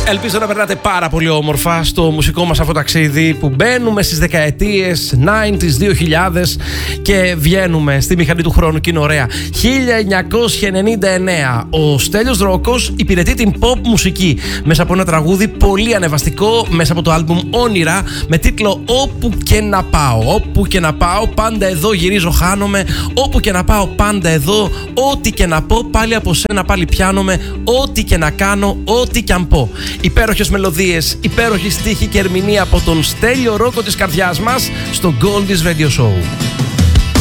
Ελπίζω να περνάτε πάρα πολύ όμορφα στο μουσικό μας αυτό ταξίδι που μπαίνουμε στις δεκαετίες 90s, 2000 και βγαίνουμε στη μηχανή του χρόνου και είναι ωραία. 1999 ο Στέλιος Δρόκος υπηρετεί την pop μουσική μέσα από ένα τραγούδι πολύ ανεβαστικό, μέσα από το άλμπουμ Όνειρα, με τίτλο «Όπου και να πάω». Όπου και να πάω, πάντα εδώ γυρίζω, χάνομαι. Όπου και να πάω, πάντα εδώ. Ό,τι και να πω, πάλι από σένα πάλι πιάνομαι. Ό,τι και να κάνω, ό,τι και αν πω. Υπέροχες μελωδίες, υπέροχη στίχη και ερμηνεία από τον Στέλιο Ρόκο της καρδιάς μας στο Goldie's Radio Show.